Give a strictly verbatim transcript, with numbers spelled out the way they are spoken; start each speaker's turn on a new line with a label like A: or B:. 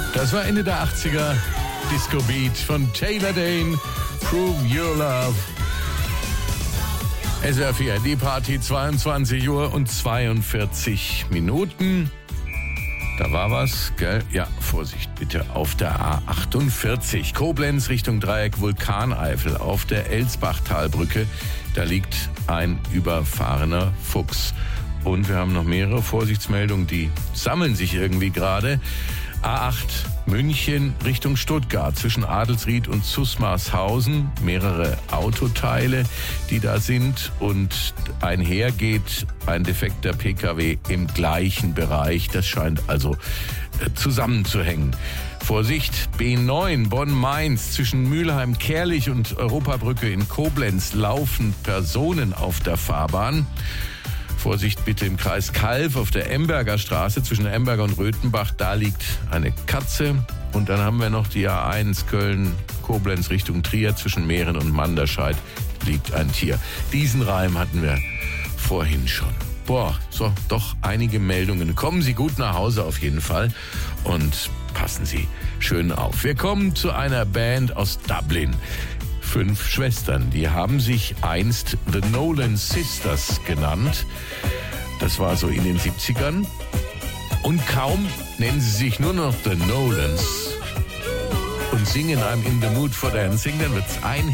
A: Das war Ende der achtziger Disco Beat von Taylor Dane, Prove Your Love. S R vier, die Party, zweiundzwanzig Uhr und zweiundvierzig Minuten. Da war was, gell? Ja, Vorsicht bitte auf der A achtundvierzig. Koblenz Richtung Dreieck Vulkaneifel auf der Elsbachtalbrücke. Da liegt ein überfahrener Fuchs. Und wir haben noch mehrere Vorsichtsmeldungen, die sammeln sich irgendwie gerade. A acht München Richtung Stuttgart zwischen Adelsried und Zusmarshausen. Mehrere Autoteile, die da sind, und einher geht ein defekter P K W im gleichen Bereich. Das scheint also äh, zusammenzuhängen. Vorsicht, B neun Bonn-Mainz zwischen Mülheim-Kerlich und Europabrücke in Koblenz laufen Personen auf der Fahrbahn. Vorsicht bitte im Kreis Calw auf der Emberger Straße zwischen Emberger und Röthenbach. Da liegt eine Katze. Und dann haben wir noch die A eins Köln-Koblenz Richtung Trier zwischen Mähren und Manderscheid liegt ein Tier. Diesen Reim hatten wir vorhin schon. Boah, so, doch einige Meldungen. Kommen Sie gut nach Hause auf jeden Fall und passen Sie schön auf. Wir kommen zu einer Band aus Dublin. Fünf Schwestern, die haben sich einst The Nolan Sisters genannt. Das war so in den siebzigern. Und kaum nennen sie sich nur noch The Nolans und singen einem In the Mood for Dancing, dann wird's ein